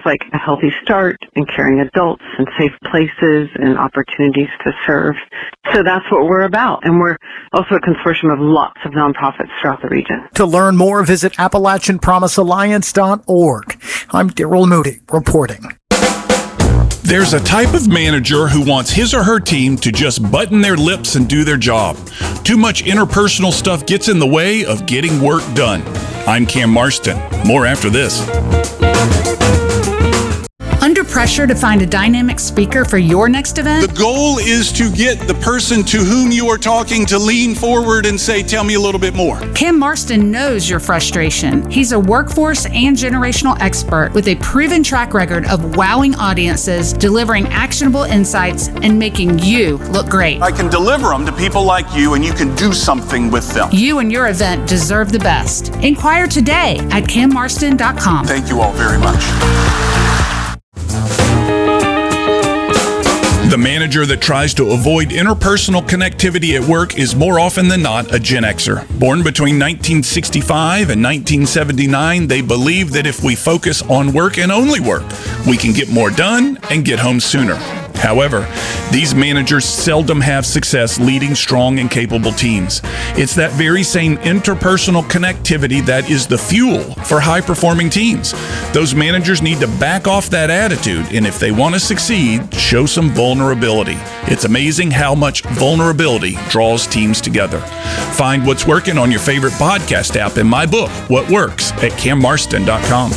like a healthy start and caring adults and safe places and opportunities to serve. So that's what we're about. And we're also a consortium of lots of nonprofits throughout the region. To learn more, visit AppalachianPromiseAlliance.org. I'm Daryl Moody reporting. There's a type of manager who wants his or her team to just button their lips and do their job. Too much interpersonal stuff gets in the way of getting work done. I'm Cam Marston. More after this. Under pressure to find a dynamic speaker for your next event? The goal is to get the person to whom you are talking to lean forward and say, tell me a little bit more. Cam Marston knows your frustration. He's a workforce and generational expert with a proven track record of wowing audiences, delivering actionable insights, and making you look great. I can deliver them to people like you, and you can do something with them. You and your event deserve the best. Inquire today at cammarston.com. Thank you all very much. The manager that tries to avoid interpersonal connectivity at work is more often than not a Gen Xer. Born between 1965 and 1979, they believe that if we focus on work and only work, we can get more done and get home sooner. However, these managers seldom have success leading strong and capable teams. It's that very same interpersonal connectivity that is the fuel for high-performing teams. Those managers need to back off that attitude, and if they want to succeed, show some vulnerability. It's amazing how much vulnerability draws teams together. Find what's working on your favorite podcast app in my book, What Works, at cammarston.com.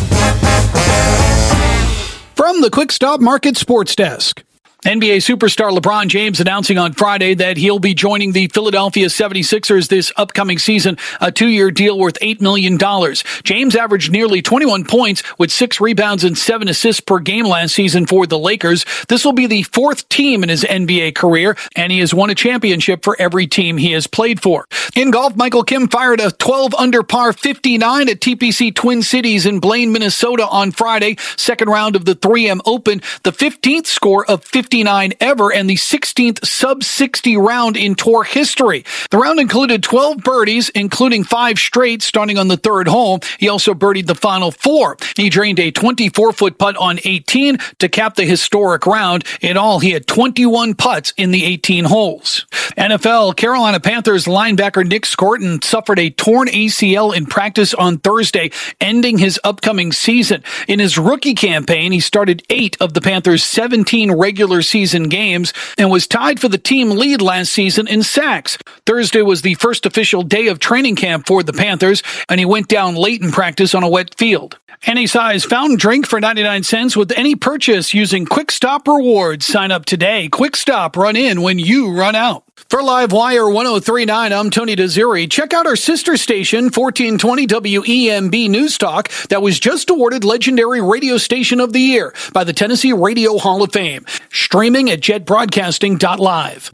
From the Quick Stop Market Sports Desk. NBA superstar LeBron James announcing on Friday that he'll be joining the Philadelphia 76ers this upcoming season, a 2-year deal worth $8 million. James averaged nearly 21 points with 6 rebounds and 7 assists per game last season for the Lakers. This will be the 4th team in his NBA career, and he has won a championship for every team he has played for. In golf, Michael Kim fired a 12-under par 59 at TPC Twin Cities in Blaine, Minnesota on Friday, second round of the 3M Open, the 15th score of 59 ever and the 16th sub-60 round in tour history. The round included 12 birdies, including 5 straight starting on the 3rd hole. He also birdied the final 4. He drained a 24-foot putt on 18 to cap the historic round. In all, he had 21 putts in the 18 holes. NFL, Carolina Panthers linebacker Nick Scorton suffered a torn ACL in practice on Thursday, ending his upcoming season. In his rookie campaign, he started 8 of the Panthers' 17 regular season games and was tied for the team lead last season in sacks. Thursday was the first official day of training camp for the Panthers, and he went down late in practice on a wet field. Any size fountain drink for 99 cents with any purchase using Quick Stop Rewards. Sign up today. Quick Stop, run in when you run out. For Livewire 1039, I'm Tony Desiri. Check out our sister station, 1420 WEMB News Talk, that was just awarded Legendary Radio Station of the Year by the Tennessee Radio Hall of Fame. Streaming at jetbroadcasting.live.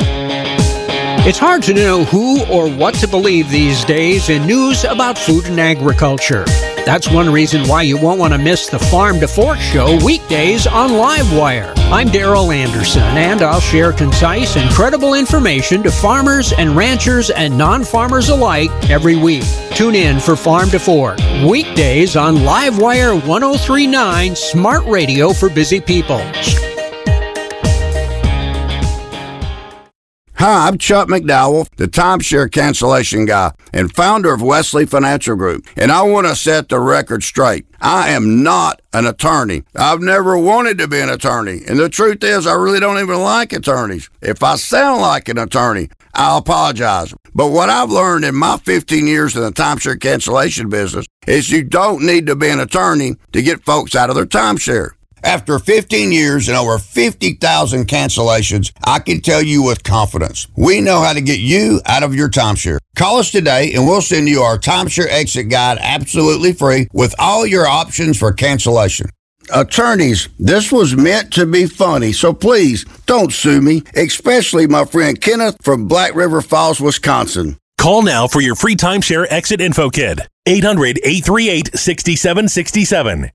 It's hard to know who or what to believe these days in news about food and agriculture. That's one reason why you won't want to miss the Farm to Fork Show weekdays on Livewire. I'm Daryl Anderson, and I'll share concise and credible information to farmers and ranchers and non-farmers alike every week. Tune in for Farm to Fork, weekdays on Livewire 1039, Smart Radio for Busy People. Hi, I'm Chuck McDowell, the timeshare cancellation guy and founder of Wesley Financial Group, and I want to set the record straight. I am not an attorney. I've never wanted to be an attorney, and the truth is I really don't even like attorneys. If I sound like an attorney, I'll apologize. But what I've learned in my 15 years in the timeshare cancellation business is you don't need to be an attorney to get folks out of their timeshare. After 15 years and over 50,000 cancellations, I can tell you with confidence, we know how to get you out of your timeshare. Call us today and we'll send you our timeshare exit guide absolutely free with all your options for cancellation. Attorneys, this was meant to be funny, so please don't sue me, especially my friend Kenneth from Black River Falls, Wisconsin. Call now for your free timeshare exit info kit. 800-838-6767.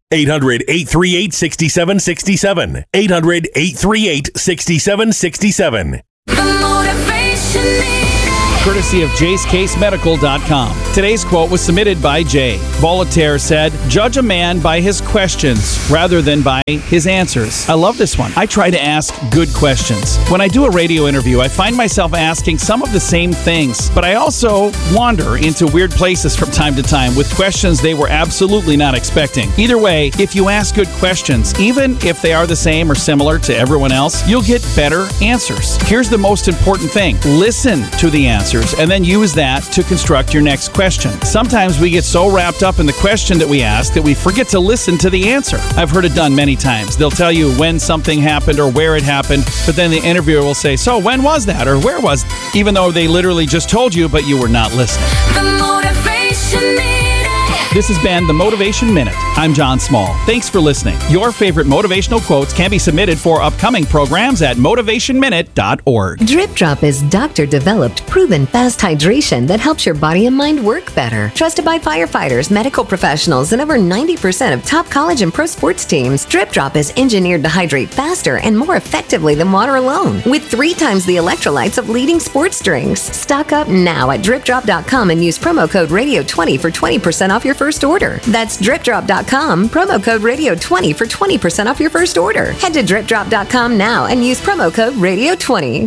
800-838-6767. 800-838-6767. The motivation needed. courtesy of JaceCaseMedical.com. Today's quote was submitted by Jay. Voltaire said, "Judge a man by his questions rather than by his answers." I love this one. I try to ask good questions. When I do a radio interview, I find myself asking some of the same things, but I also wander into weird places from time to time with questions they were absolutely not expecting. Either way, if you ask good questions, even if they are the same or similar to everyone else, you'll get better answers. Here's the most important thing. Listen to the answers and then use that to construct your next question. Sometimes we get so wrapped up in the question that we ask that we forget to listen to the answer. I've heard it done many times. They'll tell you when something happened or where it happened, but then the interviewer will say, "So when was that?" or "Where was it?" Even though they literally just told you, but you were not listening. The Motivation Minute. This has been the Motivation Minute. I'm John Small. Thanks for listening. Your favorite motivational quotes can be submitted for upcoming programs at motivationminute.org. Drip Drop is doctor-developed, proven fast hydration that helps your body and mind work better. Trusted by firefighters, medical professionals, and over 90% of top college and pro sports teams, Drip Drop is engineered to hydrate faster and more effectively than water alone, with 3 times the electrolytes of leading sports drinks. Stock up now at dripdrop.com and use promo code RADIO20 for 20% off your first order. That's dripdrop.com, promo code RADIO20 for 20% off your first order. Head to dripdrop.com now and use promo code RADIO20.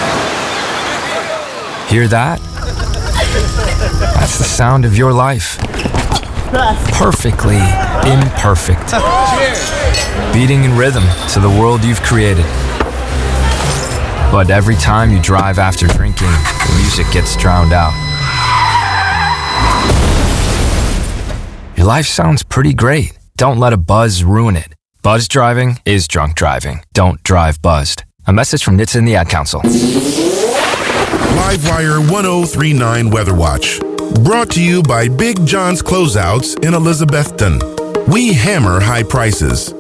Hear that? That's the sound of your life. Perfectly imperfect. Beating in rhythm to the world you've created. But every time you drive after drinking, the music gets drowned out. Your life sounds pretty great. Don't let a buzz ruin it. Buzz driving is drunk driving. Don't drive buzzed. A message from NHTSA and the Ad Council. Livewire 1039 Weather Watch. Brought to you by Big John's Closeouts in Elizabethton. We hammer high prices.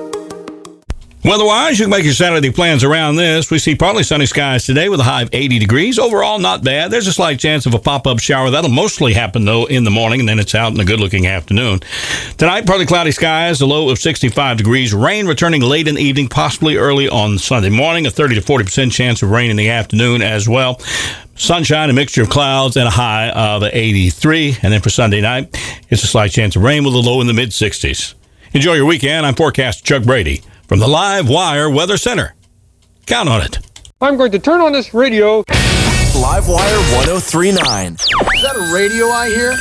Weather-wise, you can make your Saturday plans around this. We see partly sunny skies today with a high of 80 degrees. Overall, not bad. There's a slight chance of a pop-up shower. That'll mostly happen, though, in the morning, and then it's out in a good-looking afternoon. Tonight, partly cloudy skies, a low of 65 degrees. Rain returning late in the evening, possibly early on Sunday morning. A 30 to 40% chance of rain in the afternoon as well. Sunshine, a mixture of clouds, and a high of 83. And then for Sunday night, it's a slight chance of rain with a low in the mid-60s. Enjoy your weekend. I'm forecaster Chuck Brady from the Live Wire Weather Center. Count on it. I'm going to turn on this radio. Live Wire 1039. Is that a radio I hear?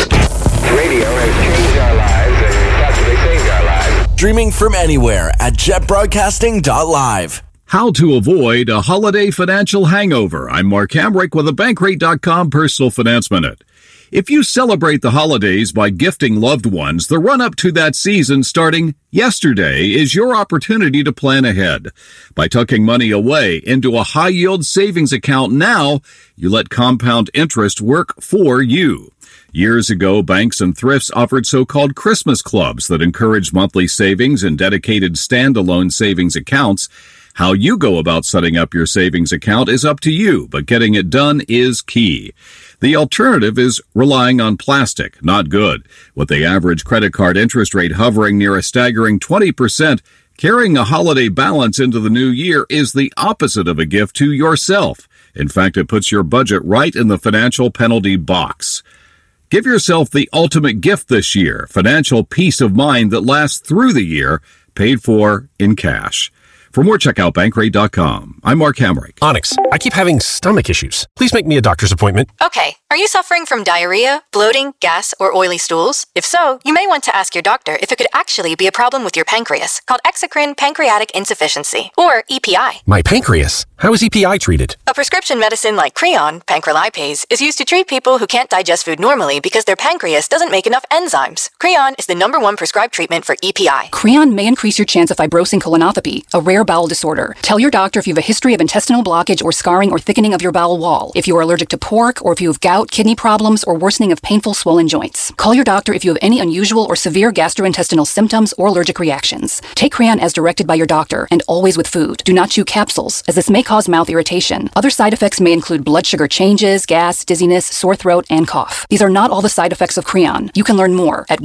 Radio has changed our lives and possibly saved our lives. Streaming from anywhere at jetbroadcasting.live. How to avoid a holiday financial hangover. I'm Mark Hamrick with a Bankrate.com Personal Finance Minute. If you celebrate the holidays by gifting loved ones, the run-up to that season starting yesterday is your opportunity to plan ahead. By tucking money away into a high-yield savings account now, you let compound interest work for you. Years ago, banks and thrifts offered so-called Christmas clubs that encouraged monthly savings and dedicated standalone savings accounts. How you go about setting up your savings account is up to you, but getting it done is key. The alternative is relying on plastic. Not good. With the average credit card interest rate hovering near a staggering 20%, carrying a holiday balance into the new year is the opposite of a gift to yourself. In fact, it puts your budget right in the financial penalty box. Give yourself the ultimate gift this year, financial peace of mind that lasts through the year, paid for in cash. For more, check out Bankrate.com. I'm Mark Hamrick. Onyx, I keep having stomach issues. Please make me a doctor's appointment. Okay. Are you suffering from diarrhea, bloating, gas, or oily stools? If so, you may want to ask your doctor if it could actually be a problem with your pancreas, called exocrine pancreatic insufficiency, or EPI. My pancreas? How is EPI treated? A prescription medicine like Creon, pancrelipase, is used to treat people who can't digest food normally because their pancreas doesn't make enough enzymes. Creon is the #1 prescribed treatment for EPI. Creon may increase your chance of fibrosing colonopathy, a rare bowel disorder. Tell your doctor if you have a history of intestinal blockage or scarring or thickening of your bowel wall, if you are allergic to pork, or if you have gout, kidney problems, or worsening of painful swollen joints. Call your doctor if you have any unusual or severe gastrointestinal symptoms or allergic reactions. Take Creon as directed by your doctor, and always with food. Do not chew capsules, as this may cause mouth irritation. Other side effects may include blood sugar changes, gas, dizziness, sore throat, and cough. These are not all the side effects of Creon. You can learn more at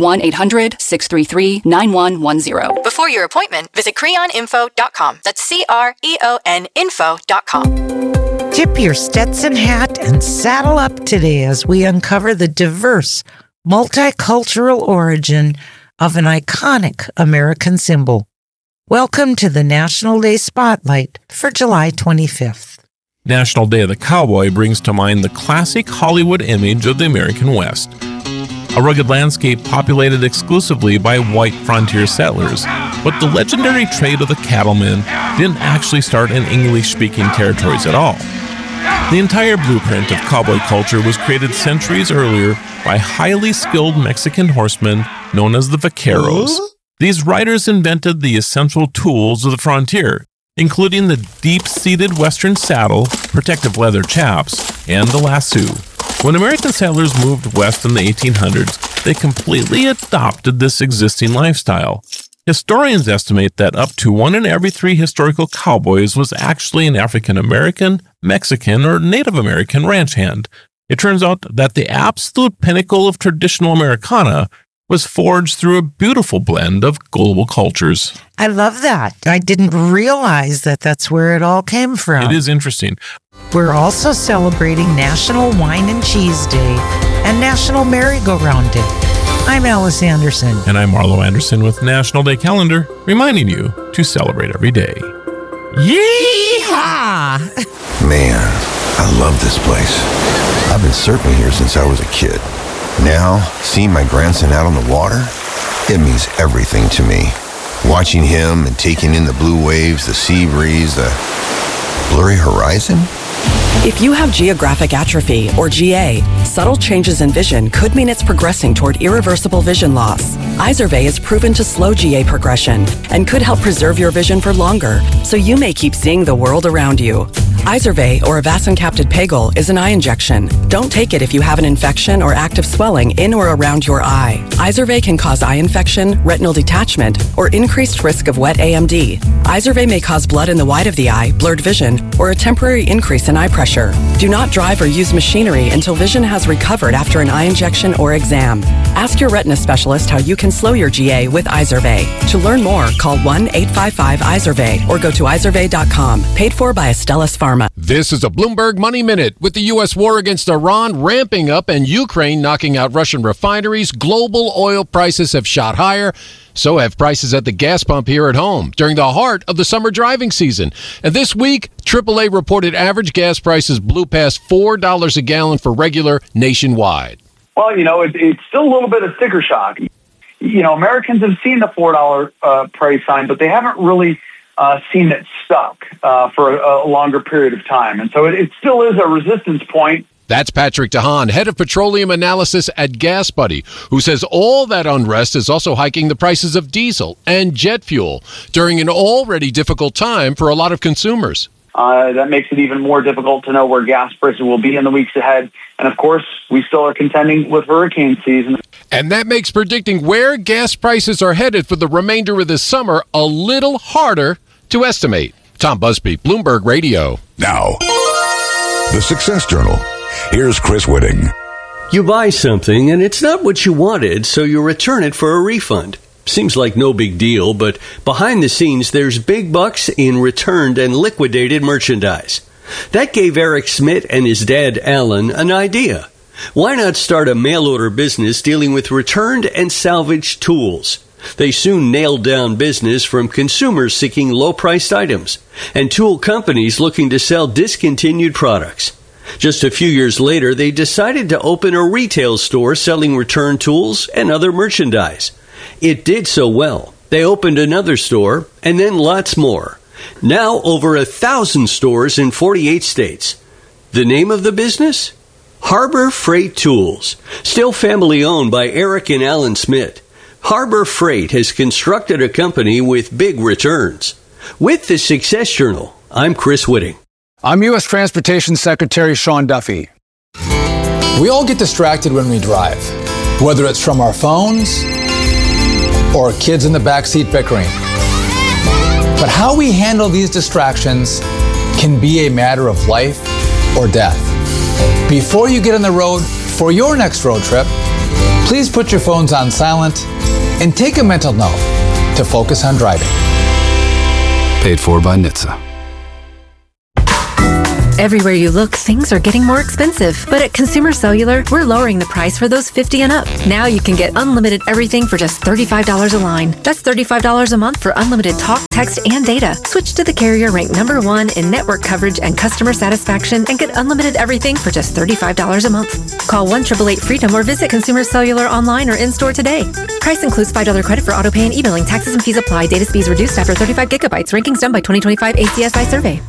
1-800-633-9110. Before your appointment, visit creoninfo.com. That's CREON info.com. Tip your Stetson hat and saddle up today as we uncover the diverse, multicultural origin of an iconic American symbol. Welcome to the National Day Spotlight for July 25th. National Day of the Cowboy brings to mind the classic Hollywood image of the American West. A rugged landscape populated exclusively by white frontier settlers, but the legendary trade of the cattleman didn't actually start in English-speaking territories at all. The entire blueprint of cowboy culture was created centuries earlier by highly skilled Mexican horsemen known as the vaqueros. These riders invented the essential tools of the frontier, including the deep-seated western saddle, protective leather chaps, and the lasso. When American settlers moved west in the 1800s, they completely adopted this existing lifestyle. Historians estimate that up to 1 in every 3 historical cowboys was actually an African American, Mexican, or Native American ranch hand. It turns out that the absolute pinnacle of traditional Americana was forged through a beautiful blend of global cultures. I love that. I didn't realize that that's where it all came from. It is interesting. We're also celebrating National Wine and Cheese Day and National Merry-Go-Round Day. I'm Alice Anderson. And I'm Marlo Anderson with National Day Calendar, reminding you to celebrate every day. Yeehaw! Man, I love this place. I've been surfing here since I was a kid. Now, seeing my grandson out on the water, it means everything to me. Watching him and taking in the blue waves, the sea breeze, the blurry horizon. If you have geographic atrophy, or GA, subtle changes in vision could mean it's progressing toward irreversible vision loss. Izervay is proven to slow GA progression and could help preserve your vision for longer, so you may keep seeing the world around you. Izervay, or avacincaptad pegol, is an eye injection. Don't take it if you have an infection or active swelling in or around your eye. Izervay can cause eye infection, retinal detachment, or increased risk of wet AMD. Izervay may cause blood in the white of the eye, blurred vision, or a temporary increase in eye pressure. Do not drive or use machinery until vision has recovered after an eye injection or exam. Ask your retina specialist how you can slow your GA with Izervay. To learn more, call 1-855-IZERVAY or go to izervay.com. Paid for by Astellas Pharma. This is a Bloomberg Money Minute. With the U.S. war against Iran ramping up and Ukraine knocking out Russian refineries, global oil prices have shot higher. So have prices at the gas pump here at home during the heart of the summer driving season. And this week, AAA reported average gas prices blew past $4 a gallon for regular nationwide. Well, it's still a little bit of sticker shock. Americans have seen the $4 price sign, but they haven't really seen it stuck for a longer period of time. And so it still is a resistance point. That's Patrick DeHaan, head of petroleum analysis at GasBuddy, who says all that unrest is also hiking the prices of diesel and jet fuel during an already difficult time for a lot of consumers. That makes it even more difficult to know where gas prices will be in the weeks ahead. And, of course, we still are contending with hurricane season. And that makes predicting where gas prices are headed for the remainder of this summer a little harder to estimate. Tom Busby, Bloomberg Radio. Now, the Success Journal. Here's Chris Whitting. You buy something and it's not what you wanted, so you return it for a refund. Seems like no big deal, but behind the scenes, there's big bucks in returned and liquidated merchandise. That gave Eric Schmidt and his dad, Alan, an idea. Why not start a mail-order business dealing with returned and salvaged tools? They soon nailed down business from consumers seeking low-priced items and tool companies looking to sell discontinued products. Just a few years later, they decided to open a retail store selling return tools and other merchandise. It did so well. They opened another store, and then lots more. Now over 1,000 stores in 48 states. The name of the business? Harbor Freight Tools. Still family owned by Eric and Alan Schmidt. Harbor Freight has constructed a company with big returns. With the Success Journal, I'm Chris Whitting. I'm U.S. Transportation Secretary Sean Duffy. We all get distracted when we drive, whether it's from our phones or kids in the backseat bickering. But how we handle these distractions can be a matter of life or death. Before you get on the road for your next road trip, please put your phones on silent and take a mental note to focus on driving. Paid for by NHTSA. Everywhere you look, things are getting more expensive. But at Consumer Cellular, we're lowering the price for those 50 and up. Now you can get unlimited everything for just $35 a line. That's $35 a month for unlimited talk, text, and data. Switch to the carrier ranked #1 in network coverage and customer satisfaction and get unlimited everything for just $35 a month. Call 1-888-FREEDOM or visit Consumer Cellular online or in-store today. Price includes $5 credit for auto pay and e-billing. Taxes and fees apply. Data speeds reduced after 35 gigabytes. Rankings done by 2025 ACSI survey.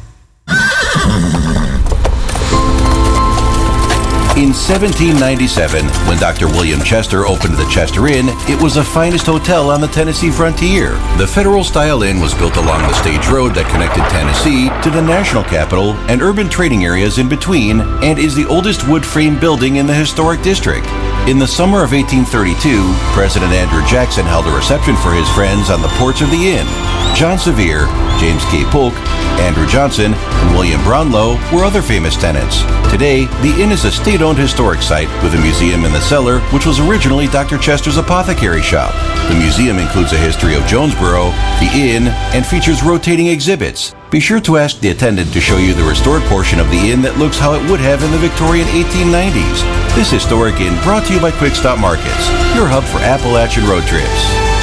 In 1797, when Dr. William Chester opened the Chester Inn, it was the finest hotel on the Tennessee frontier. The Federal-style inn was built along the stage road that connected Tennessee to the national capital and urban trading areas in between, and is the oldest wood frame building in the historic district. In the summer of 1832, President Andrew Jackson held a reception for his friends on the porch of the inn. John Sevier, James K. Polk, Andrew Johnson, and William Brownlow were other famous tenants. Today, the inn is a state-owned historic site with a museum in the cellar, which was originally Dr. Chester's apothecary shop. The museum includes a history of Jonesboro, the inn, and features rotating exhibits. Be sure to ask the attendant to show you the restored portion of the inn that looks how it would have in the Victorian 1890s. This historic inn brought to you by Quick Stop Markets, your hub for Appalachian road trips.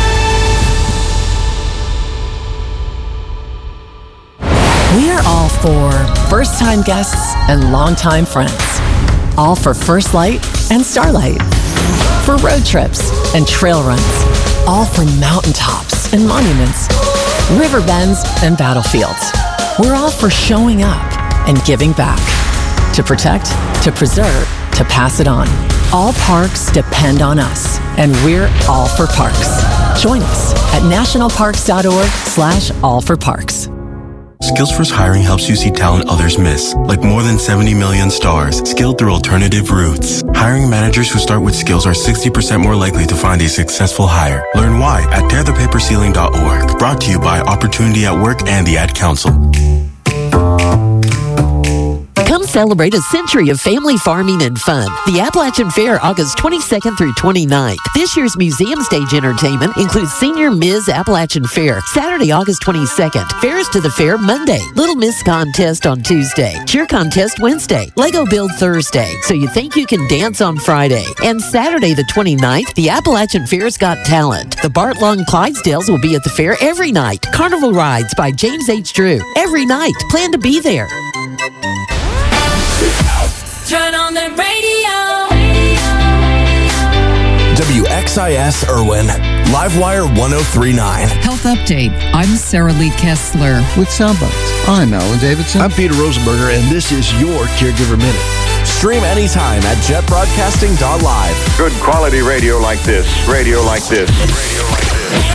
We are all for first-time guests and longtime friends. All for First Light and Starlight. For road trips and trail runs. All for mountaintops and monuments. River bends and battlefields. We're all for showing up and giving back. To protect, to preserve, to pass it on. All parks depend on us, and we're all for parks. Join us at nationalparks.org/allforparks. SkillsFirst Hiring helps you see talent others miss, like more than 70 million stars, skilled through alternative routes. Hiring managers who start with skills are 60% more likely to find a successful hire. Learn why at tearthepaperceiling.org. Brought to you by Opportunity at Work and the Ad Council. Come celebrate a century of family farming and fun. The Appalachian Fair, August 22nd through 29th. This year's museum stage entertainment includes Senior Ms. Appalachian Fair, Saturday, August 22nd. Fairs to the Fair, Monday. Little Miss Contest on Tuesday. Cheer Contest Wednesday. Lego Build Thursday. So you think you can dance on Friday. And Saturday, the 29th, the Appalachian Fair's Got Talent. The Bart Long Clydesdales will be at the fair every night. Carnival rides by James H. Drew. Every night. Plan to be there. Turn on the radio. WXIS Irwin, Livewire 1039. Health update. I'm Sarah Lee Kessler. With Soundbites, I'm Alan Davidson. I'm Peter Rosenberger, and this is your Caregiver Minute. Stream anytime at jetbroadcasting.live. Good quality radio like this. Radio like this. Radio like this.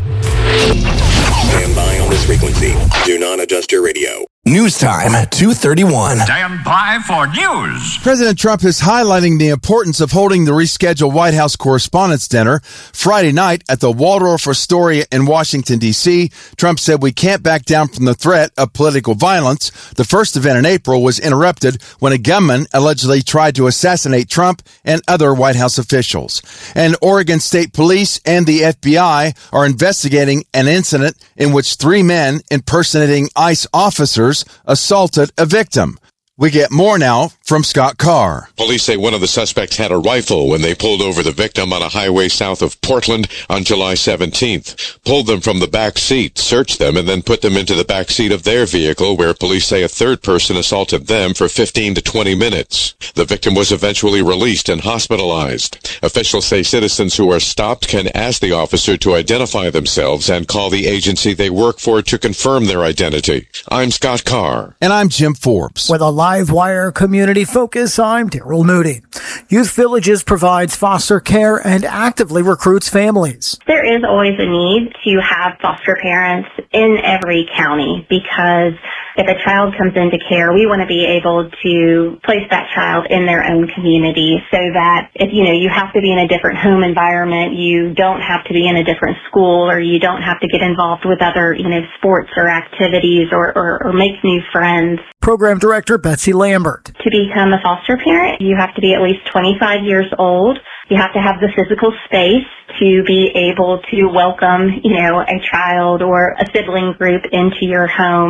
Stand by on this frequency. Do not adjust your radio. News time, 2:31. Stand by for news. President Trump is highlighting the importance of holding the rescheduled White House Correspondents' Dinner Friday night at the Waldorf Astoria in Washington, D.C. Trump said we can't back down from the threat of political violence. The first event in April was interrupted when a gunman allegedly tried to assassinate Trump and other White House officials. And Oregon State Police and the FBI are investigating an incident in which 3 men impersonating ICE officers assaulted a victim. We get more now from Scott Carr. Police say one of the suspects had a rifle when they pulled over the victim on a highway south of Portland on July 17th. Pulled them from the back seat, searched them, and then put them into the back seat of their vehicle, where police say a third person assaulted them for 15 to 20 minutes. The victim was eventually released and hospitalized. Officials say citizens who are stopped can ask the officer to identify themselves and call the agency they work for to confirm their identity. I'm Scott Carr. And I'm Jim Forbes. With a Livewire Community Focus, I'm Daryl Moody. Youth Villages provides foster care and actively recruits families. There is always a need to have foster parents in every county, because if a child comes into care, we want to be able to place that child in their own community, so that if you have to be in a different home environment, you don't have to be in a different school, or you don't have to get involved with other sports or activities or make new friends. Program Director Betsy Lambert. To become a foster parent, you have to be at least 25 years old. You have to have the physical space to be able to welcome, a child or a sibling group into your home,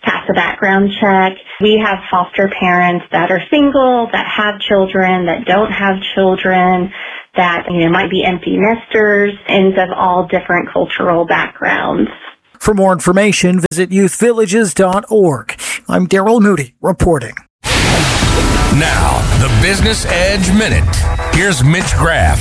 pass a background check. We have foster parents that are single, that have children, that don't have children, that might be empty nesters, and of all different cultural backgrounds. For more information, visit youthvillages.org. I'm Daryl Moody reporting. Now, the Business Edge Minute. Here's Mitch Graff.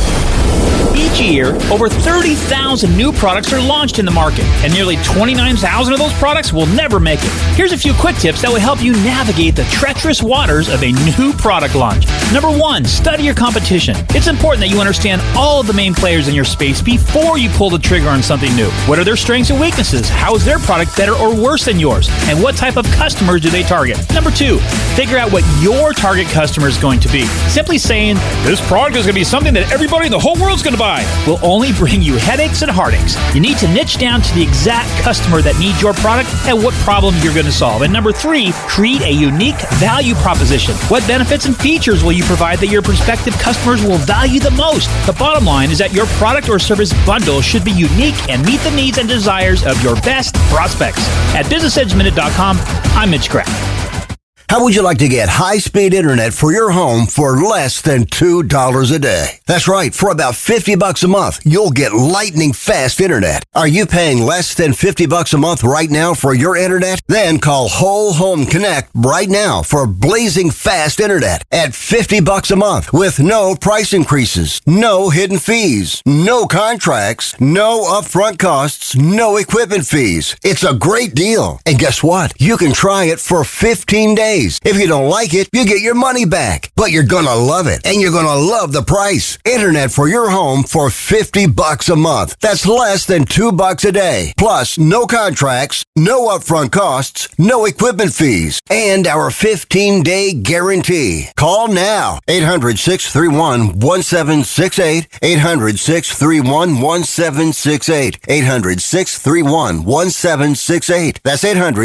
Each year, over 30,000 new products are launched in the market, and nearly 29,000 of those products will never make it. Here's a few quick tips that will help you navigate the treacherous waters of a new product launch. Number 1, study your competition. It's important that you understand all of the main players in your space before you pull the trigger on something new. What are their strengths and weaknesses? How is their product better or worse than yours? And what type of customers do they target? Number 2, figure out what your target customer is going to be. Simply saying, this product is going to be something that everybody in the whole world's going to buy, will only bring you headaches and heartaches. You need to niche down to the exact customer that needs your product and what problem you're going to solve. And number 3, create a unique value proposition. What benefits and features will you provide that your prospective customers will value the most? The bottom line is that your product or service bundle should be unique and meet the needs and desires of your best prospects. At BusinessEdgeMinute.com, I'm Mitch Kraft. How would you like to get high-speed internet for your home for less than $2 a day? That's right. For about $50 a month, you'll get lightning fast internet. Are you paying less than $50 a month right now for your internet? Then call Whole Home Connect right now for blazing fast internet at $50 a month with no price increases, no hidden fees, no contracts, no upfront costs, no equipment fees. It's a great deal. And guess what? You can try it for 15 days. If you don't like it, you get your money back. But you're gonna love it, and you're gonna love the price. Internet for your home for $50 a month. That's less than $2 a day. Plus, no contracts, no upfront costs, no equipment fees, and our 15-day guarantee. Call now. 800-631-1768. 800-631-1768. 800-631-1768. That's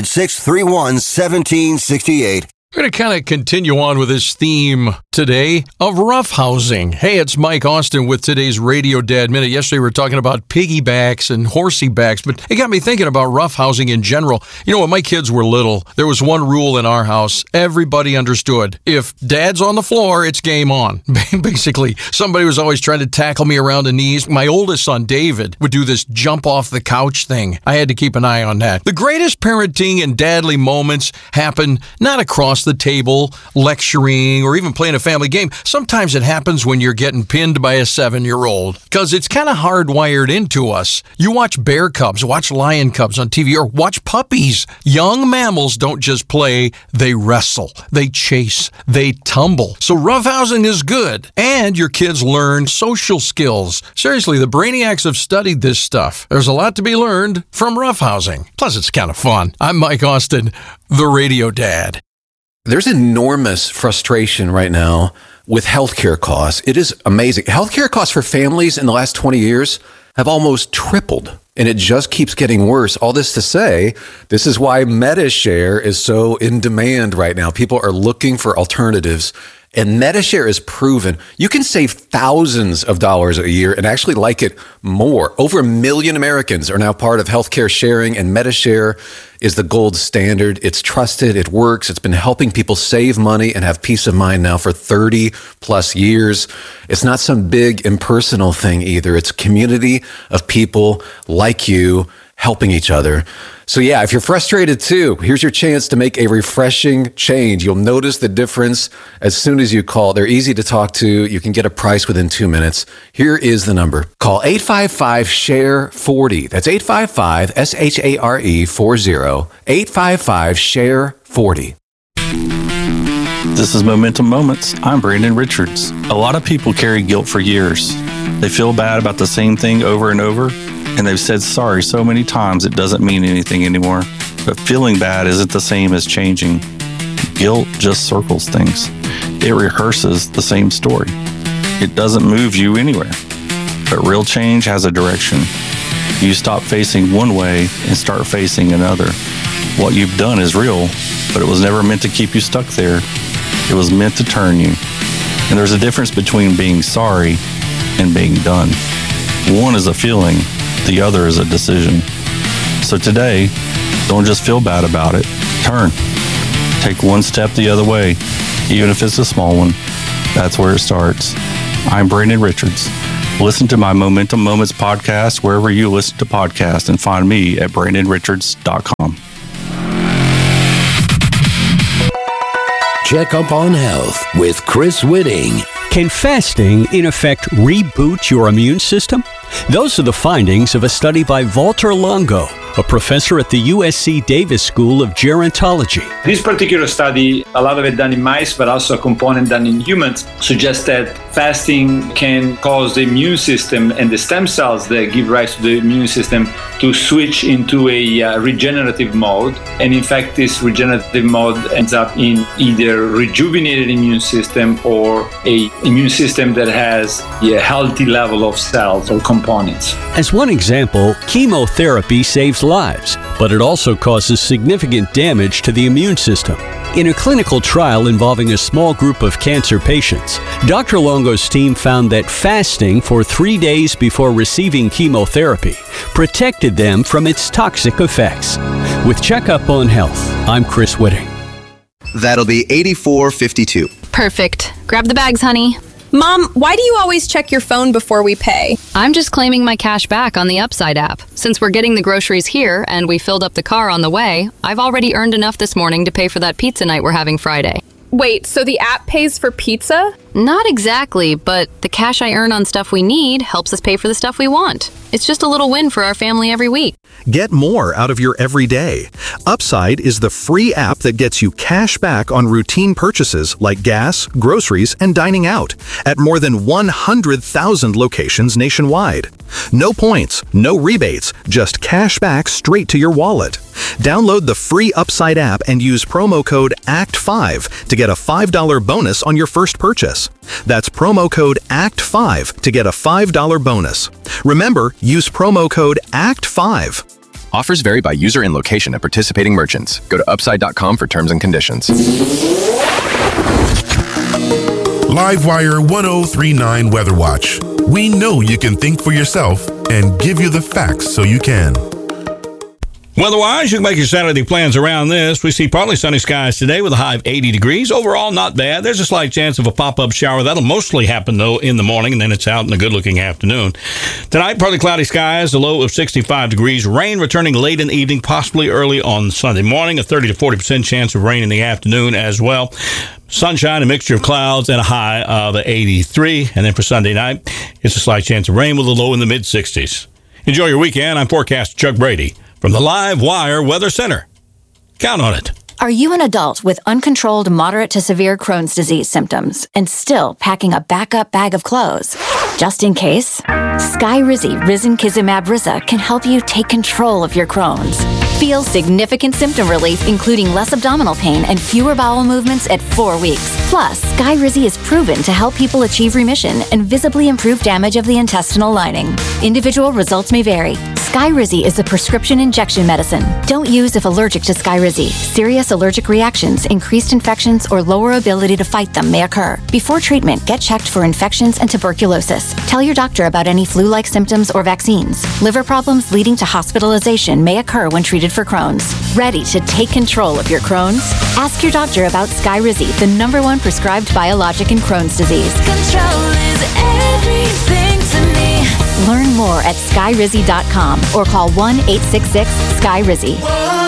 800-631-1768. We're going to kind of continue on with this theme today of roughhousing. Hey, it's Mike Austin with today's Radio Dad Minute. Yesterday we were talking about piggybacks and horsey backs, but it got me thinking about roughhousing in general. You know, when my kids were little, there was one rule in our house. Everybody understood. If Dad's on the floor, it's game on. Basically, somebody was always trying to tackle me around the knees. My oldest son, David, would do this jump off the couch thing. I had to keep an eye on that. The greatest parenting and dadly moments happen not across the table, lecturing, or even playing a family game. Sometimes it happens when you're getting pinned by a 7-year-old, because it's kind of hardwired into us. You watch bear cubs, watch lion cubs on TV, or watch puppies. Young mammals don't just play, they wrestle, they chase, they tumble. So roughhousing is good, and your kids learn social skills. Seriously, the brainiacs have studied this stuff. There's a lot to be learned from roughhousing. Plus, it's kind of fun. I'm Mike Austin, the Radio Dad. There's enormous frustration right now with healthcare costs. It is amazing. Healthcare costs for families in the last 20 years have almost tripled, and it just keeps getting worse. All this to say, this is why Medi-Share is so in demand right now. People are looking for alternatives. And Medi-Share is proven you can save thousands of dollars a year and actually like it more. Over 1 million Americans are now part of healthcare sharing, and Medi-Share is the gold standard. It's trusted. It works. It's been helping people save money and have peace of mind now for 30 plus years. It's not some big impersonal thing either. It's a community of people like you helping each other. So yeah, if you're frustrated too, here's your chance to make a refreshing change. You'll notice the difference as soon as you call. They're easy to talk to. You can get a price within 2 minutes. Here is the number. Call 855-SHARE-40. That's 855-SHARE-40. 855-SHARE-40. This is Momentum Moments. I'm Brandon Richards. A lot of people carry guilt for years. They feel bad about the same thing over and over, and they've said sorry so many times it doesn't mean anything anymore. But feeling bad isn't the same as changing. Guilt just circles things. It rehearses the same story. It doesn't move you anywhere. But real change has a direction. You stop facing one way and start facing another. What you've done is real, but it was never meant to keep you stuck there. It was meant to turn you. And there's a difference between being sorry and being done. One is a feeling, the other is a decision. So today, Don't just feel bad about it. Turn. Take one step the other way, even if it's a small one. That's where it starts. I'm Brandon Richards. Listen to my Momentum Moments podcast wherever you listen to podcasts and find me at BrandonRichards.com. Check up on health with Chris Whitting. Can fasting, in effect, reboot your immune system? Those are the findings of a study by Walter Longo, a professor at the USC Davis School of Gerontology. This particular study, a lot of it done in mice, but also a component done in humans, suggests that fasting can cause the immune system and the stem cells that give rise to the immune system to switch into a regenerative mode. And in fact, this regenerative mode ends up in either rejuvenated immune system or a immune system that has a healthy level of cells or components. As one example, chemotherapy saves lives, but it also causes significant damage to the immune system. In a clinical trial involving a small group of cancer patients, Dr. Longo's team found that fasting for 3 days before receiving chemotherapy protected them from its toxic effects. With Checkup on Health, I'm Chris Whitting. That'll be $84.52. Perfect. Grab the bags, honey. Mom, why do you always check your phone before we pay? I'm just claiming my cash back on the Upside app. Since we're getting the groceries here and we filled up the car on the way, I've already earned enough this morning to pay for that pizza night we're having Friday. Wait, so the app pays for pizza? Not exactly, but the cash I earn on stuff we need helps us pay for the stuff we want. It's just a little win for our family every week. Get more out of your everyday. Upside is the free app that gets you cash back on routine purchases like gas, groceries, and dining out at more than 100,000 locations nationwide. No points, no rebates, just cash back straight to your wallet. Download the free Upside app and use promo code ACT5 to get a $5 bonus on your first purchase. That's promo code ACT5 to get a $5 bonus. Remember, use promo code ACT5. Offers vary by user and location at participating merchants. Go to upside.com for terms and conditions. Livewire 1039 Weather Watch. We know you can think for yourself and give you the facts so you can. Weather-wise, you can make your Saturday plans around this. We see partly sunny skies today with a high of 80 degrees. Overall, not bad. There's a slight chance of a pop-up shower. That'll mostly happen, though, in the morning, and then it's out in a good-looking afternoon. Tonight, partly cloudy skies, a low of 65 degrees. Rain returning late in the evening, possibly early on Sunday morning. A 30 to 40% chance of rain in the afternoon as well. Sunshine, a mixture of clouds, and a high of 83. And then for Sunday night, it's a slight chance of rain with a low in the mid-60s. Enjoy your weekend. I'm forecaster Chuck Brady from the Live Wire Weather Center. Count on it. Are you an adult with uncontrolled moderate to severe Crohn's disease symptoms and still packing a backup bag of clothes? Just in case, Skyrizi Risankizumab Riza can help you take control of your Crohn's. Feel significant symptom relief, including less abdominal pain and fewer bowel movements at 4 weeks. Plus, Skyrizi is proven to help people achieve remission and visibly improve damage of the intestinal lining. Individual results may vary. Skyrizi is a prescription injection medicine. Don't use if allergic to Skyrizi. Serious allergic reactions, increased infections, or lower ability to fight them may occur. Before treatment, get checked for infections and tuberculosis. Tell your doctor about any flu-like symptoms or vaccines. Liver problems leading to hospitalization may occur when treated for Crohn's. Ready to take control of your Crohn's? Ask your doctor about Skyrizi, the #1 prescribed biologic in Crohn's disease. Control is everything to me. Learn more at skyrizi.com or call 1-866-SKY-RIZI.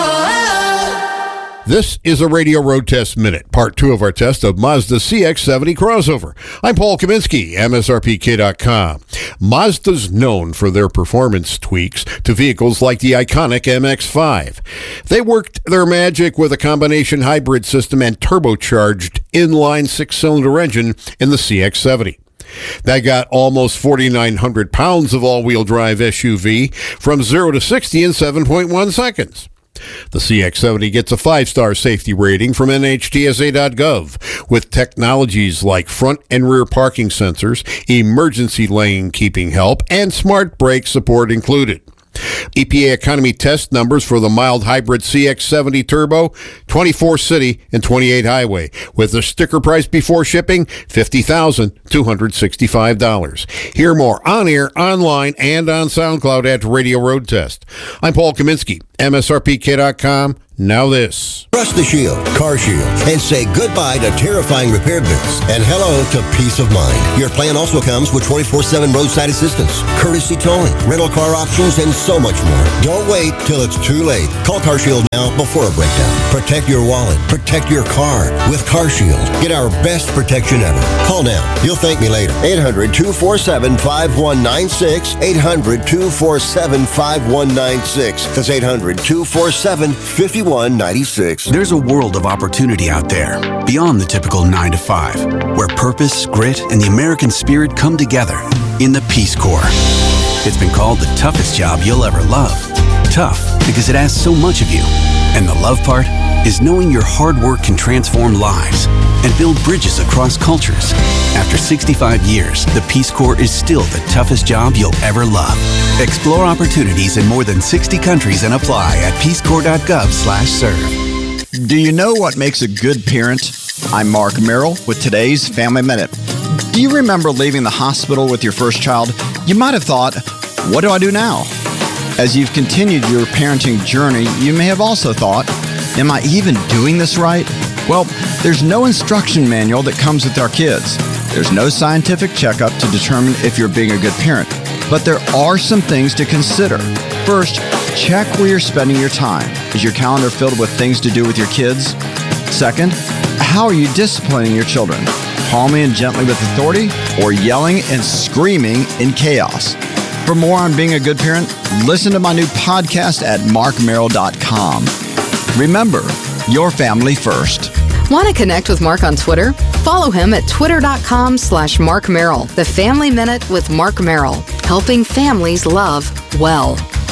This is a Radio Road Test Minute, part 2 of our test of Mazda CX-70 crossover. I'm Paul Kaminsky, MSRPK.com. Mazda's known for their performance tweaks to vehicles like the iconic MX-5. They worked their magic with a combination hybrid system and turbocharged inline 6-cylinder engine in the CX-70. That got almost 4,900 pounds of all-wheel drive SUV from 0 to 60 in 7.1 seconds. The CX-70 gets a 5-star safety rating from NHTSA.gov with technologies like front and rear parking sensors, emergency lane keeping help, and smart brake support included. EPA economy test numbers for the mild hybrid CX-70 Turbo, 24 city and 28 highway, with the sticker price before shipping, $50,265. Hear more on air, online, and on SoundCloud at Radio Road Test. I'm Paul Kaminsky, MSRPK.com. Now this. Trust the Shield, Car Shield, and say goodbye to terrifying repair bills and hello to peace of mind. Your plan also comes with 24/7 roadside assistance, courtesy towing, rental car options, and so much more. Don't wait till it's too late. Call Car Shield now before a breakdown. Protect your wallet. Protect your car with Car Shield. Get our best protection ever. Call now. You'll thank me later. 800-247-5196. 800-247-5196. That's 800-247-5196. There's a world of opportunity out there, beyond the typical 9 to 5, where purpose, grit, and the American spirit come together in the Peace Corps. It's been called the toughest job you'll ever love. Tough because it asks so much of you. And the love part is knowing your hard work can transform lives and build bridges across cultures. After 65 years, the Peace Corps is still the toughest job you'll ever love. Explore opportunities in more than 60 countries and apply at peacecorps.gov/serve. Do you know what makes a good parent? I'm Mark Merrill with today's Family Minute. Do you remember leaving the hospital with your first child? You might have thought, what do I do now? As you've continued your parenting journey, you may have also thought, am I even doing this right? Well, there's no instruction manual that comes with our kids. There's no scientific checkup to determine if you're being a good parent. But there are some things to consider. First, check where you're spending your time. Is your calendar filled with things to do with your kids? Second, how are you disciplining your children? Calmly and gently with authority, or yelling and screaming in chaos? For more on being a good parent, listen to my new podcast at markmerrill.com. Remember, your family first. Want to connect with Mark on Twitter? Follow him at twitter.com/Mark Merrill. The Family Minute with Mark Merrill, helping families love well.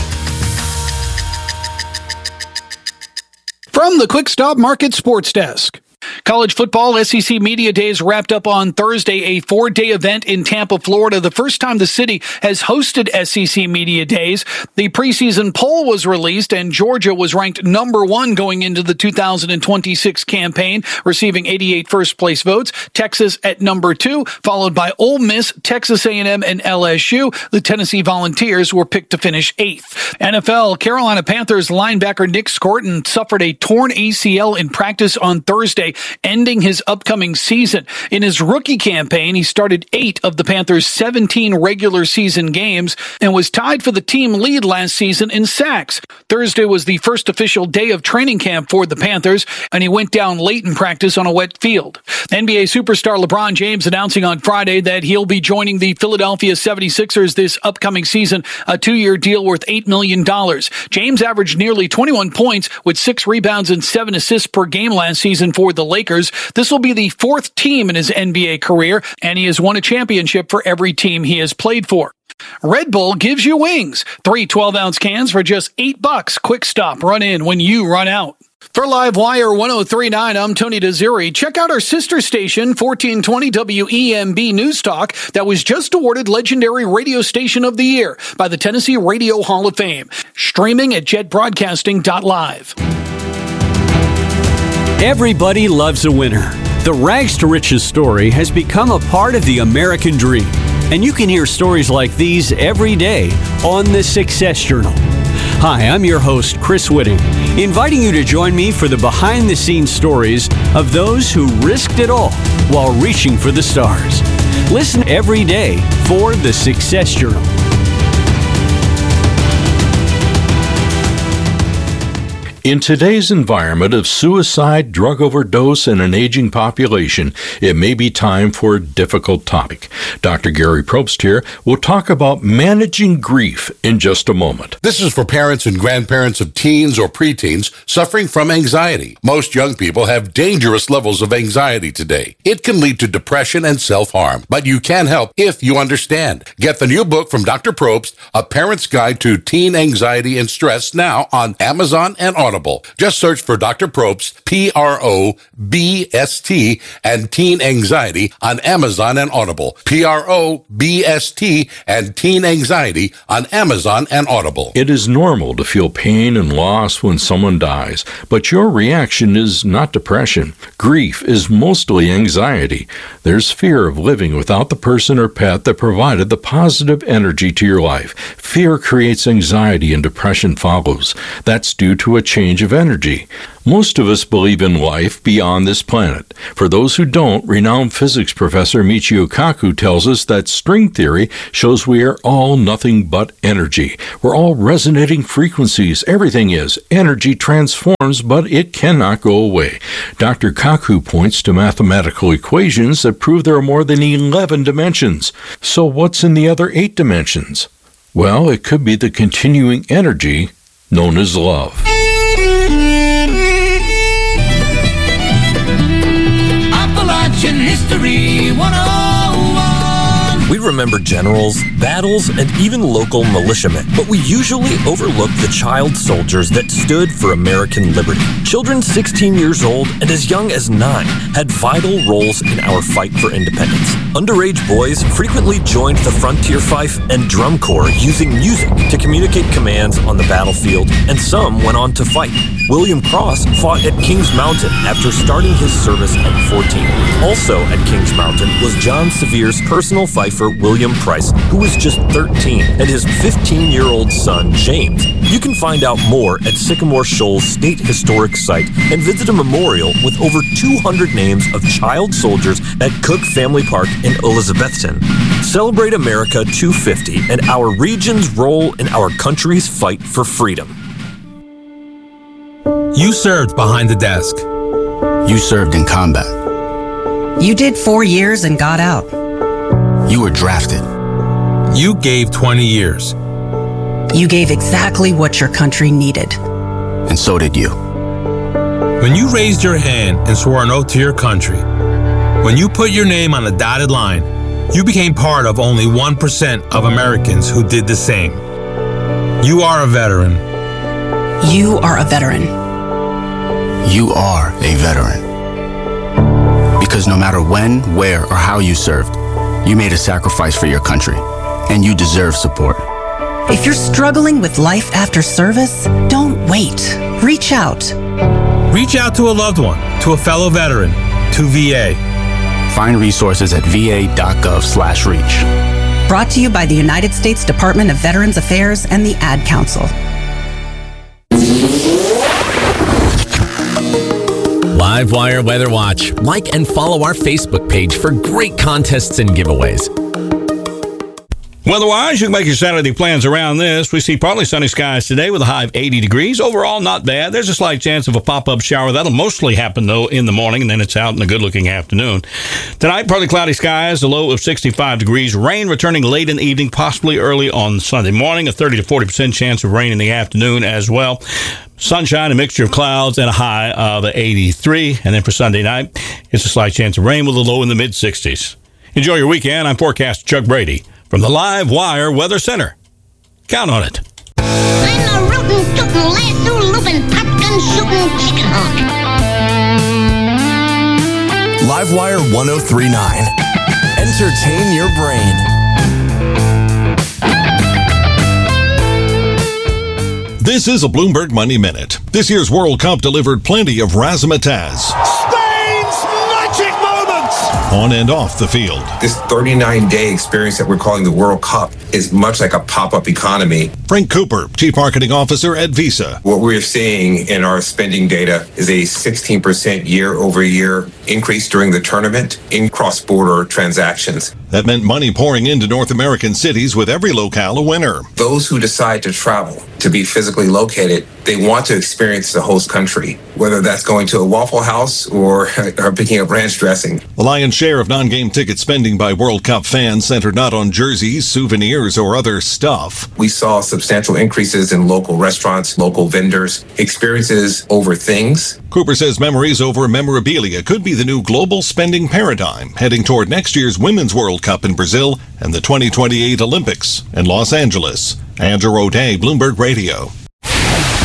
From the Quick Stop Market Sports Desk. College football SEC Media Days wrapped up on Thursday, a 4-day event in Tampa, Florida, the first time the city has hosted SEC Media Days. The preseason poll was released, and Georgia was ranked number 1 going into the 2026 campaign, receiving 88 first-place votes. Texas at number 2, followed by Ole Miss, Texas A&M, and LSU. The Tennessee Volunteers were picked to finish 8th. NFL, Carolina Panthers linebacker Nick Scorton suffered a torn ACL in practice on Thursday, ending his upcoming season. In his rookie campaign, he started 8 of the Panthers' 17 regular season games and was tied for the team lead last season in sacks. Thursday was the first official day of training camp for the Panthers, and he went down late in practice on a wet field. NBA superstar LeBron James announcing on Friday that he'll be joining the Philadelphia 76ers this upcoming season, a 2-year deal worth $8 million. James averaged nearly 21 points with 6 rebounds and 7 assists per game last season for the Lakers. This will be the 4th team in his NBA career, and he has won a championship for every team he has played for. Red Bull gives you wings. 3 12-ounce cans for just $8. Quick Stop. Run in when you run out. For Livewire 1039, I'm Tony Desiri. Check out our sister station, 1420 WEMB News Talk, that was just awarded Legendary Radio Station of the Year by the Tennessee Radio Hall of Fame. Streaming at jetbroadcasting.live. Everybody loves a winner. The Rags to Riches story has become a part of the American dream. And you can hear stories like these every day on the Success Journal. Hi, I'm your host, Chris Whitting, inviting you to join me for the behind-the-scenes stories of those who risked it all while reaching for the stars. Listen every day for the Success Journal. In today's environment of suicide, drug overdose, and an aging population, it may be time for a difficult topic. Dr. Gary Probst here will talk about managing grief in just a moment. This is for parents and grandparents of teens or preteens suffering from anxiety. Most young people have dangerous levels of anxiety today. It can lead to depression and self-harm, but you can help if you understand. Get the new book from Dr. Probst, A Parent's Guide to Teen Anxiety and Stress, now on Amazon and Audible. Audible. Just search for Dr. Probst, Probst, and Teen Anxiety on Amazon and Audible. Probst and Teen Anxiety on Amazon and Audible. It is normal to feel pain and loss when someone dies, but your reaction is not depression. Grief is mostly anxiety. There's fear of living without the person or pet that provided the positive energy to your life. Fear creates anxiety and depression follows. That's due to a change of energy. Most of us believe in life beyond this planet. For those who don't, renowned physics professor Michio Kaku tells us that string theory shows we are all nothing but energy. We're all resonating frequencies. Everything is. Energy transforms, but it cannot go away. Dr. Kaku points to mathematical equations that prove there are more than 11 dimensions. So what's in the other 8 dimensions? Well, it could be the continuing energy known as love. Appalachian History 101. We remember generals, battles, and even local militiamen, but we usually overlook the child soldiers that stood for American liberty. Children 16 years old and as young as 9 had vital roles in our fight for independence. Underage boys frequently joined the frontier fife and drum corps using music to communicate commands on the battlefield, and some went on to fight. William Cross fought at Kings Mountain after starting his service at 14. Also at Kings Mountain was John Severe's personal fifer, William Price, who was just 13, and his 15-year-old son, James. You can find out more at Sycamore Shoals State Historic Site and visit a memorial with over 200 names of child soldiers at Cook Family Park in Elizabethton. Celebrate America 250 and our region's role in our country's fight for freedom. You served behind the desk. You served in combat. You did 4 years and got out. You were drafted. You gave 20 years. You gave exactly what your country needed. And so did you. When you raised your hand and swore an oath to your country, when you put your name on a dotted line, you became part of only 1% of Americans who did the same. You are a veteran. You are a veteran. You are a veteran. Because no matter when, where, or how you served, you made a sacrifice for your country, and you deserve support. If you're struggling with life after service, don't wait. Reach out. Reach out to a loved one, to a fellow veteran, to VA. Find resources at va.gov/reach. Brought to you by the United States Department of Veterans Affairs and the Ad Council. Livewire Weather Watch. Like and follow our Facebook page for great contests and giveaways. Weather-wise, you can make your Saturday plans around this. We see partly sunny skies today with a high of 80 degrees. Overall, not bad. There's a slight chance of a pop-up shower. That'll mostly happen, though, in the morning, and then it's out in a good-looking afternoon. Tonight, partly cloudy skies, a low of 65 degrees. Rain returning late in the evening, possibly early on Sunday morning. A 30 to 40% chance of rain in the afternoon as well. Sunshine, a mixture of clouds, and a high of 83. And then for Sunday night, it's a slight chance of rain with a low in the mid-60s. Enjoy your weekend. I'm forecaster Chuck Brady from the Live Wire Weather Center. Count on it. I'm a rootin', tootin', lasso loopin', popgun shootin' chicken hawk. Livewire 1039. Entertain your brain. This is a Bloomberg Money Minute. This year's World Cup delivered plenty of razzmatazz. Spain's magic moment! On and off the field. This 39-day experience that we're calling the World Cup is much like a pop-up economy. Frank Cooper, Chief Marketing Officer at Visa. What we're seeing in our spending data is a 16% year-over-year increase during the tournament in cross-border transactions. That meant money pouring into North American cities with every locale a winner. Those who decide to travel, to be physically located, they want to experience the host country, whether that's going to a Waffle House or picking up ranch dressing. The lion's share of non-game ticket spending by World Cup fans centered not on jerseys, souvenirs, or other stuff. We saw substantial increases in local restaurants, local vendors, experiences over things. Cooper says memories over memorabilia could be the new global spending paradigm, heading toward next year's Women's World Cup in Brazil and the 2028 Olympics in Los Angeles. Andrew O'Day, Bloomberg Radio.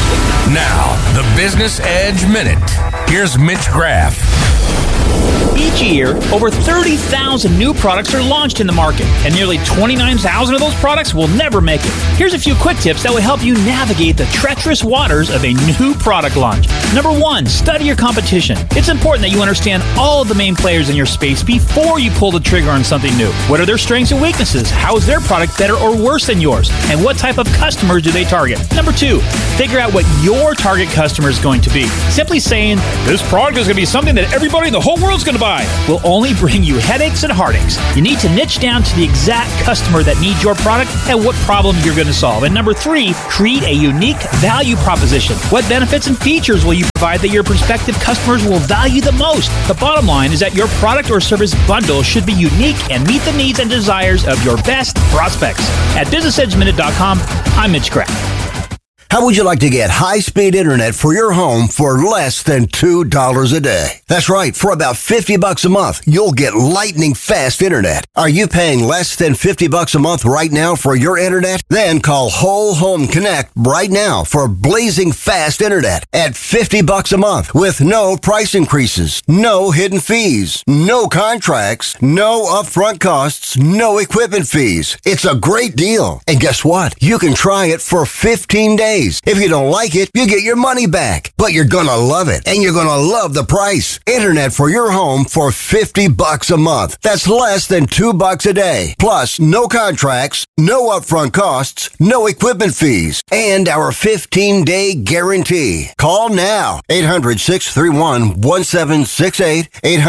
Now, the Business Edge Minute. Here's Mitch Graff. Each year, over 30,000 new products are launched in the market, and nearly 29,000 of those products will never make it. Here's a few quick tips that will help you navigate the treacherous waters of a new product launch. Number 1, study your competition. It's important that you understand all of the main players in your space before you pull the trigger on something new. What are their strengths and weaknesses? How is their product better or worse than yours? And what type of customers do they target? Number 2, figure out what your target customer is going to be. Simply saying, this product is going to be something that everybody in the whole world's going to buy will only bring you headaches and heartaches. You need to niche down to the exact customer that needs your product and what problem you're going to solve. And number 3, create a unique value proposition. What benefits and features will you provide that your prospective customers will value the most? The bottom line is that your product or service bundle should be unique and meet the needs and desires of your best prospects. At BusinessEdgeMinute.com, I'm Mitch Kraft. How would you like to get high-speed internet for your home for less than $2 a day? That's right. For about $50 a month, you'll get lightning fast internet. Are you paying less than $50 a month right now for your internet? Then call Whole Home Connect right now for blazing fast internet at $50 a month with no price increases, no hidden fees, no contracts, no upfront costs, no equipment fees. It's a great deal. And guess what? You can try it for 15 days. If you don't like it, you get your money back. But you're gonna love it, and you're gonna love the price. Internet for your home for $50 a month. That's less than $2 a day. Plus, no contracts, no upfront costs, no equipment fees, and our 15-day guarantee. Call now. 800-631-1768.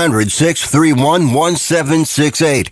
800-631-1768.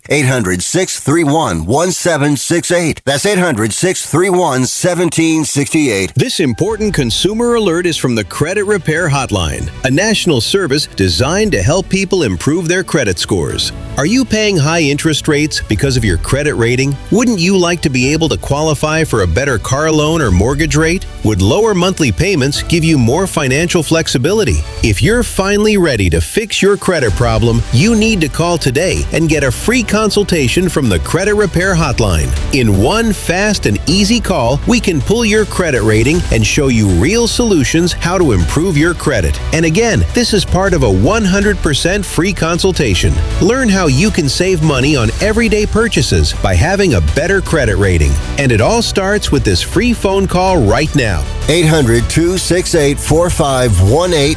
800-631-1768. That's 800-631-1768. This important consumer alert is from the Credit Repair Hotline, a national service designed to help people improve their credit scores. Are you paying high interest rates because of your credit rating? Wouldn't you like to be able to qualify for a better car loan or mortgage rate? Would lower monthly payments give you more financial flexibility? If you're finally ready to fix your credit problem, you need to call today and get a free consultation from the Credit Repair Hotline. In one fast and easy call, we can pull your credit rating and show you real solutions how to improve your credit. And again, this is part of a 100% free consultation. Learn how you can save money on everyday purchases by having a better credit rating. And it all starts with this free phone call right now. 800-268-4518.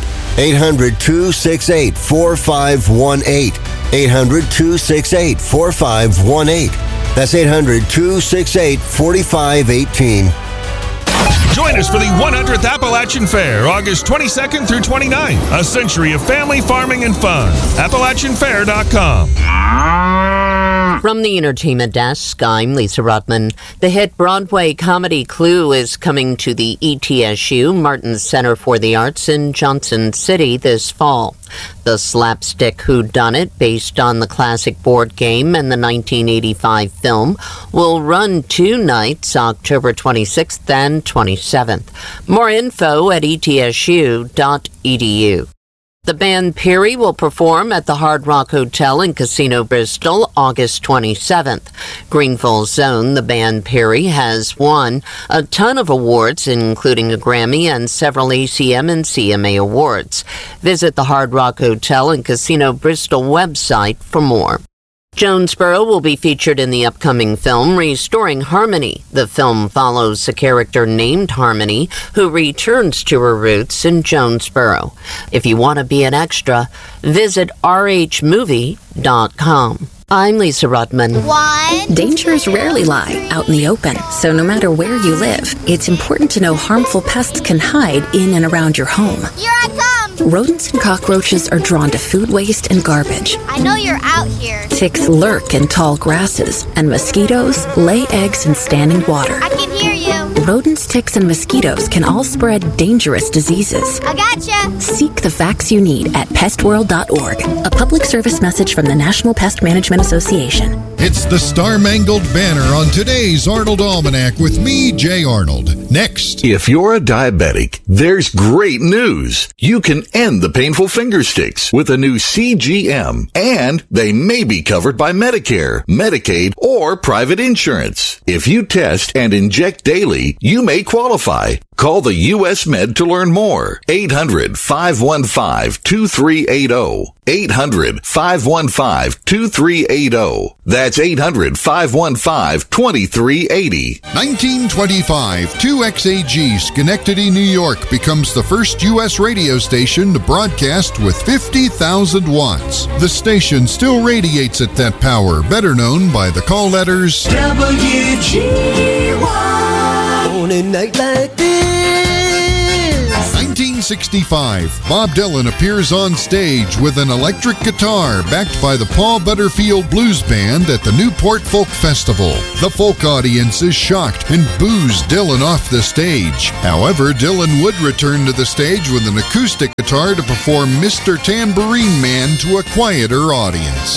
800-268-4518. 800-268-4518. That's 800-268-4518. Join us for the 100th Appalachian Fair, August 22nd through 29th. A century of family, farming, and fun. AppalachianFair.com. From the entertainment desk, I'm Lisa Rutman. The hit Broadway comedy Clue is coming to the ETSU, Martin Center for the Arts in Johnson City this fall. The slapstick whodunit, based on the classic board game and the 1985 film, will run 2 nights, October 26th and 27th. More info at etsu.edu. The band Peary will perform at the Hard Rock Hotel and Casino Bristol August 27th. Greenville Zone, the band Peary, has won a ton of awards, including a Grammy and several ACM and CMA awards. Visit the Hard Rock Hotel and Casino Bristol website for more. Jonesboro will be featured in the upcoming film Restoring Harmony. The film follows a character named Harmony who returns to her roots in Jonesboro. If you want to be an extra, visit rhmovie.com. I'm Lisa Rutman. Dangers rarely lie out in the open, so no matter where you live, it's important to know harmful pests can hide in and around your home. Here I come! Rodents and cockroaches are drawn to food waste and garbage. I know you're out here. Ticks lurk in tall grasses, and mosquitoes lay eggs in standing water. I can hear you. Rodents, ticks, and mosquitoes can all spread dangerous diseases. I gotcha. Seek the facts you need at pestworld.org. A public service message from the National Pest Management Association. It's the Star-Mangled Banner on today's Arnold Almanac with me, Jay Arnold. Next. If you're a diabetic, there's great news. You can end the painful finger sticks with a new CGM, and they may be covered by Medicare, Medicaid, or private insurance. If you test and inject daily, you may qualify. Call the U.S. Med to learn more. 800-515-2380. 800-515-2380. That's 800-515-2380. 1925, 2XAG, Schenectady, New York, becomes the first U.S. radio station to broadcast with 50,000 watts. The station still radiates at that power, better known by the call letters WGY. On a night like this. 1965, Bob Dylan appears on stage with an electric guitar backed by the Paul Butterfield Blues Band at the Newport Folk Festival. The folk audience is shocked and boos Dylan off the stage. However, Dylan would return to the stage with an acoustic guitar to perform Mr. Tambourine Man to a quieter audience.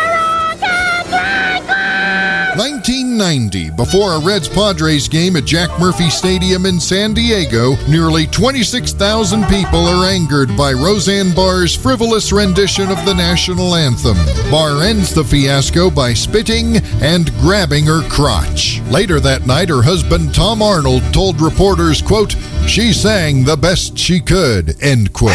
1990, before a Reds-Padres game at Jack Murphy Stadium in San Diego, nearly 26,000 people are angered by Roseanne Barr's frivolous rendition of the national anthem. Barr ends the fiasco by spitting and grabbing her crotch. Later that night, her husband Tom Arnold told reporters, quote, "She sang the best she could," end quote.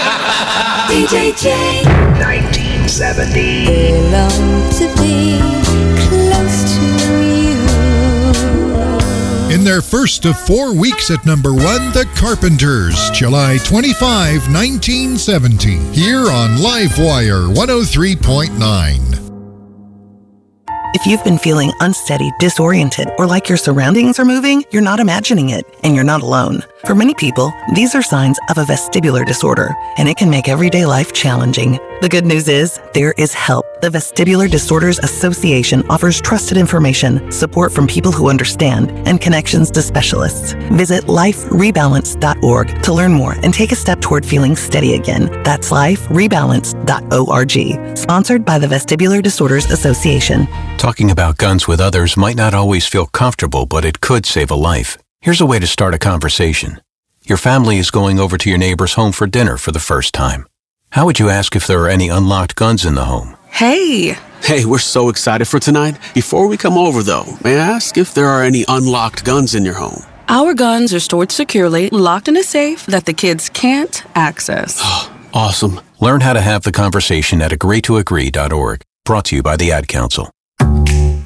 DJJ 1970. They long to be close to you. In their first of 4 weeks at number 1, The Carpenters, July 25, 1970, here on Livewire 103.9. If you've been feeling unsteady, disoriented, or like your surroundings are moving, you're not imagining it, and you're not alone. For many people, these are signs of a vestibular disorder, and it can make everyday life challenging. The good news is, there is help. The Vestibular Disorders Association offers trusted information, support from people who understand, and connections to specialists. Visit liferebalance.org to learn more and take a step toward feeling steady again. That's liferebalance.org. Sponsored by the Vestibular Disorders Association. Talking about guns with others might not always feel comfortable, but it could save a life. Here's a way to start a conversation. Your family is going over to your neighbor's home for dinner for the first time. How would you ask if there are any unlocked guns in the home? Hey, we're so excited for tonight. Before we come over, though, may I ask if there are any unlocked guns in your home? Our guns are stored securely, locked in a safe that the kids can't access. Awesome. Learn how to have the conversation at agreetoagree.org. Brought to you by the Ad Council.